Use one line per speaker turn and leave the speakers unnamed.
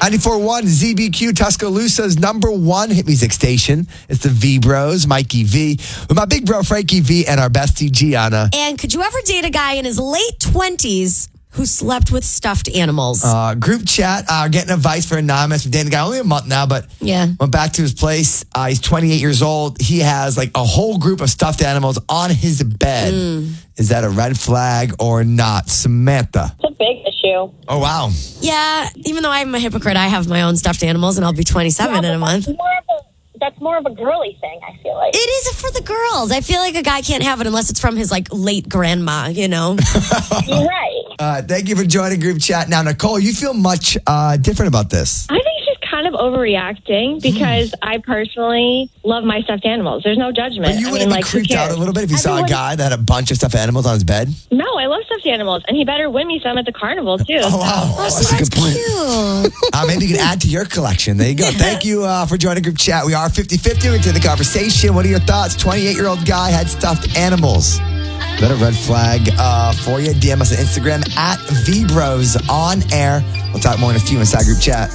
94.1 ZBQ, Tuscaloosa's number one hit music station. It's the V Bros, Mikey V, with my big bro Frankie V, and our bestie Gianna.
And could you ever date a guy in his late 20s who slept with stuffed animals?
Group chat, getting advice for Anonymous. We've dated the guy only a month now, but went back to his place. He's 28 years old. He has like a whole group of stuffed animals on his bed. Is that a red flag or not? Samantha.
It's a big issue.
Oh, wow.
Yeah, even though I'm a hypocrite, I have my own stuffed animals, and I'll be 27 in a month.
That's more of a girly thing, I feel like.
It is for the girls. I feel like a guy can't have it unless it's from his like late grandma, you know?
You're right.
Thank you for joining group chat. Now, Nicole, you feel much different about this.
I think she's kind of overreacting because I personally love my stuffed animals. There's no judgment.
But you wouldn't be creeped out a little bit if you saw a guy that had a bunch of stuffed animals on his bed?
No, I love stuffed animals, and he better win me some at the carnival, too.
Oh, wow.
That's a good point. Cute.
Maybe you can add to your collection. There you go. Thank you for joining group chat. We are 50-50 into the conversation. What are your thoughts? 28-year-old guy had stuffed animals. Is that a red flag for you? DM us on Instagram at VBros on air. We'll talk more in a few inside group chat.